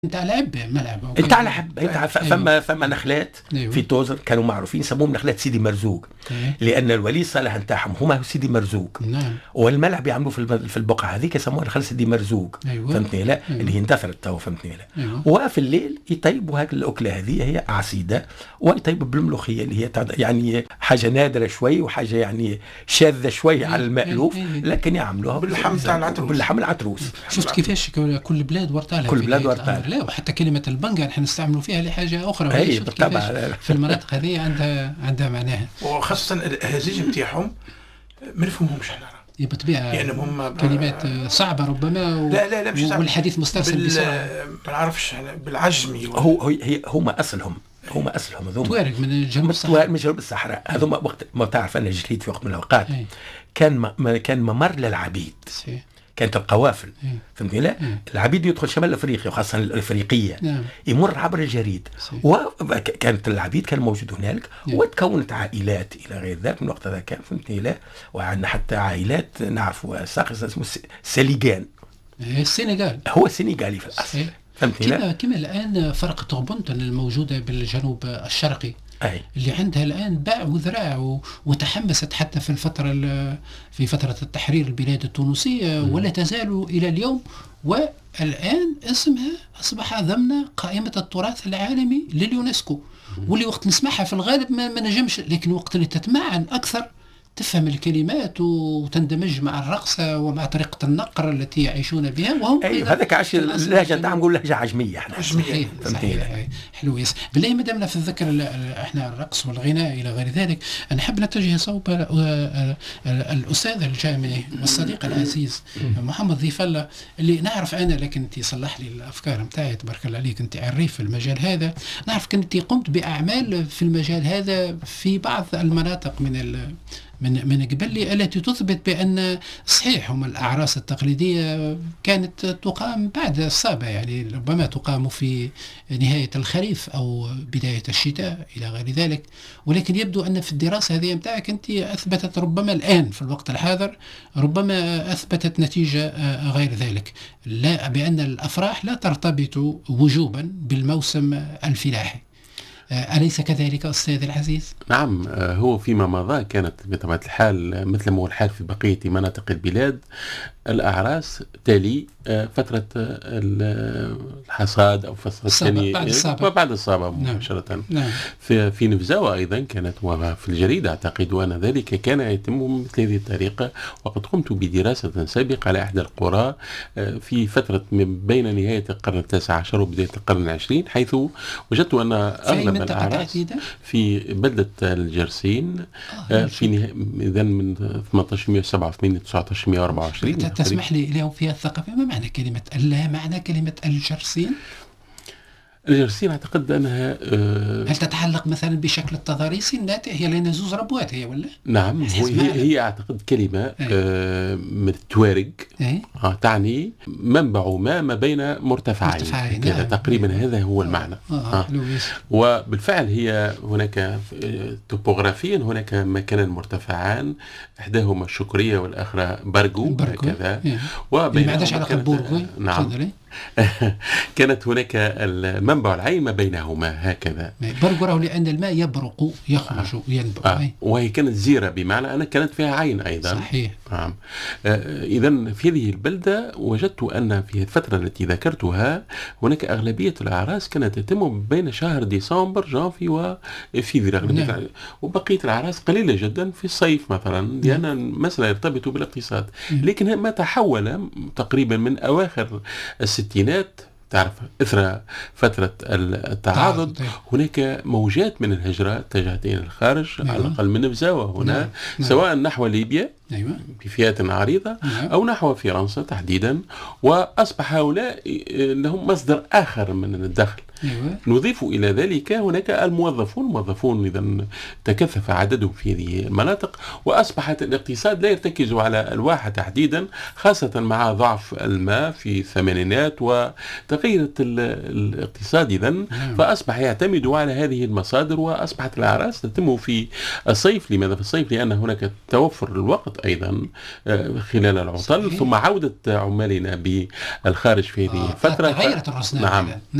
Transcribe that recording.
نتاع لعب ملعب نتاع لعب. فما نخلات أيوة. في توزر كانوا معروفين يسموهم نخلات سيدي مرزوق. أيوة. لان الولي صالح نتاعهم هما سيدي مرزوق. نعم. والملعب يعملوا في البقعه هذيك يسموها نخل سيدي مرزوق. أيوة. فهمتني لا؟ أيوة. اللي هي انتثرت تو. فهمتني لا؟ أيوة. وفي الليل يطيبوا هاك الاكله هذه هي عصيده، ويطيبوا بالملوخيه اللي هي يعني حاجه نادره شوي وحاجه يعني شاذه شوي على المألوف، لكن يعملوها باللحم تاع العتروس. باللحم العتروس. شفت كيفاش كل بلاد ورطالها، كل بلاد ورطالها. لا وحتى كلمه البنقه نحن نستعملوا فيها لحاجه اخرى. اي بالطبع في المناطق هذه عندها معناها، وخاصه الهزيج نتاعهم ما نفهمهمش احنا بالطبيعه يعني هم كلمات صعبه ربما لا مش صعب. والحديث مسترسل بسرعه. ما نعرفش بالعجمي هما اسلهم هذوما توارق من جنوب الصحراء. من جنوب الصحراء هذوما. وقت ما تعرف انا جليت في وقت من الاوقات كان ممر للعبيد. كانت القوافل. فهمتني لا؟ العبيد يدخل شمال افريقيا وخاصه الافريقيه. نعم. يمر عبر الجريد. وكانت العبيد كان موجود هنالك. وتكونت عائلات الى غير ذلك من وقت ذاك. فهمتني لا؟ وعندنا حتى عائلات نعرفوا ساقس اسمه سيليغان. السنغال هو السنغالي في الاصل. فهمتني لا؟ كما الان فرق طغبنطن الموجوده بالجنوب الشرقي. اللي عندها الآن باع وذراع وتحمست حتى في فترة التحرير البلاد التونسية ولا تزال إلى اليوم. والآن اسمها أصبح ضمن قائمة التراث العالمي لليونسكو، واللي وقت نسمعها في الغالب ما نجمش، لكن وقت اللي تتمعن أكثر تفهم الكلمات وتندمج مع الرقصة ومع طريقة النقر التي يعيشون بها. وهم هذاك عاش اللهجة نتاعهم نقول لهجة عجمية. صحيح. حلو ياسر. بالله ما دامنا في الذكر احنا الرقص والغناء الى غير ذلك، انا حاب نتجه صوب الاستاذ الجامعي والصديق العزيز محمد ضيف الله، اللي نعرف انا، لكن انت صلح لي الافكار نتاعي تبارك الله عليك، انت عريف في المجال هذا. نعرف كنت قمت باعمال في المجال هذا في بعض المناطق من قبل لي التي تثبت بأن صحيح هم الأعراس التقليدية كانت تقام بعد الصابة، يعني ربما تقام في نهاية الخريف أو بداية الشتاء إلى غير ذلك. ولكن يبدو أن في الدراسة هذه متاعك أنت أثبتت ربما الآن في الوقت الحاضر ربما أثبتت نتيجة غير ذلك، لا بأن الأفراح لا ترتبط وجوبا بالموسم الفلاحي. أليس كذلك أستاذ العزيز؟ نعم، هو فيما مضى كانت بطبيعة الحال مثل ما هو الحال في بقية مناطق البلاد الأعراس تالي فترة الحصاد أو فترة الثانية بعد الصابة مباشرة. نعم. في نفزاوة أيضا كانت، وفي الجريدة أعتقد وأن ذلك كان يتم مثل هذه الطريقة. وقد قمت بدراسة سابقة على إحدى القرى في فترة بين نهاية القرن التاسع عشر وبداية القرن العشرين، حيث وجدت أن أغلب الأعراس في بلدة الجرسين في إذن من 1887 ل 1924. تسمح لي اليوم فيها الثقافة، ما معنى كلمة الجرسين؟ الجرسين أعتقد أنها هل تتعلق مثلا بشكل التضاريس الناتئ؟ هي لنا زوز ربوات هي ولا؟ نعم، هي أعتقد كلمة من التوارق تعني منبع ما بين مرتفعين. نعم. تقريبا هذا هو المعنى. وبالفعل هي هناك توبوغرافيا هناك مكانا مرتفعان، إحداهما الشكرية والآخرى برغو هكذا. وبين ما عندهاش علاقة ببورغو. نعم. كانت هناك المنبع العين ما بينهما هكذا. برغو لأن الماء يبرق يخرج ينبع. وهي كانت زيرة بمعنى أن كانت فيها عين أيضا. صحيح. نعم. إذن في هذه البلدة وجدت أن في الفترة التي ذكرتها هناك أغلبية الأعراس كانت تتم بين شهر ديسمبر جانفي وفيفري. نعم. وبقية الأعراس قليلة جدا في الصيف مثلا، لأن المسألة يرتبط بالاقتصاد. لكن ما تحول تقريبا من أواخر الستينات، تعرف إثر فترة التعاضد هناك موجات من الهجرة اتجهت إلى الخارج. على الأقل من نفزاوة هنا. سواء نحو ليبيا بفئات عريضة أو نحو فرنسا تحديدا. وأصبح هؤلاء لهم مصدر آخر من الدخل. أيوة. نضيف إلى ذلك هناك الموظفون إذا تكثف عددهم في هذه المناطق، وأصبحت الاقتصاد لا يرتكز على الواحة تحديدا، خاصة مع ضعف الماء في الثمانينات وتغيرت الاقتصاد إذا، فأصبح يعتمد على هذه المصادر، وأصبحت الأعراس تتم في الصيف. لماذا في الصيف؟ لأن هناك توفر الوقت أيضا خلال العطل، ثم عودة عمالنا بالخارج في هذه الفترة. تغيرت الرسنة. نعم.